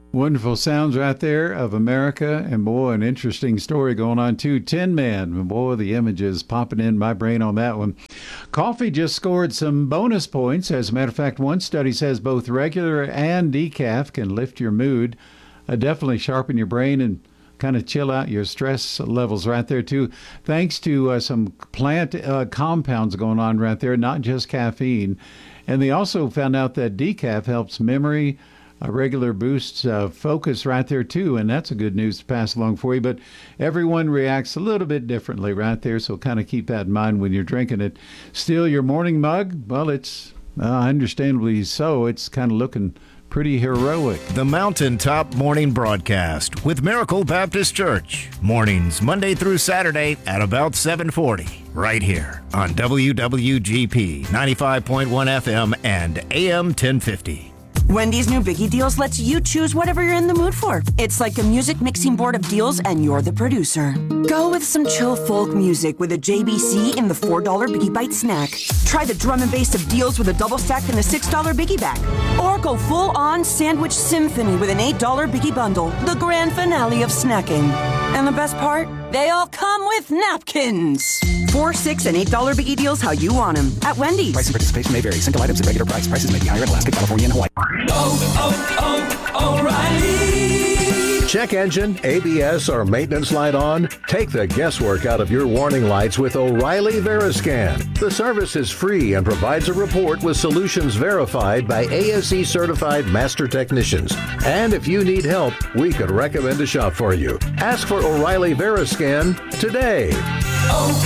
Wonderful sounds right there of America, and boy, an interesting story going on too. Tin Man, boy, the images popping in my brain on that one. Coffee just scored some bonus points. As a matter of fact, one study says both regular and decaf can lift your mood, definitely sharpen your brain, and kind of chill out your stress levels right there too. Thanks to some plant compounds going on right there, not just caffeine. And they also found out that decaf helps memory. A regular boosts focus right there too, and that's a good news to pass along for you. But everyone reacts a little bit differently right there, so kind of keep that in mind when you're drinking it. Still, your morning mug, well, it's understandably so. It's kind of looking pretty heroic. The Mountaintop Morning Broadcast with Miracle Baptist Church. Mornings, Monday through Saturday at about 7:40. Right here on WWGP 95.1 FM and AM 1050. Wendy's new Biggie Deals lets you choose whatever you're in the mood for. It's like a music mixing board of deals, and you're the producer. Go with some chill folk music with a JBC in the $4 Biggie Bite snack. Try the drum and bass of deals with a double stack in the $6 Biggie bag. Or go full-on sandwich symphony with an $8 Biggie bundle, the grand finale of snacking. And the best part? They all come with napkins. $4, $6, and $8 Biggie Deals how you want them at Wendy's. Price and participation may vary. Single items at regular price. Prices may be higher in Alaska, California, and Hawaii. O'Reilly. Check engine, ABS, or maintenance light on? Take the guesswork out of your warning lights with O'Reilly Veriscan. The service is free and provides a report with solutions verified by ASE certified master technicians. And if you need help, we could recommend a shop for you. Ask for O'Reilly Veriscan today.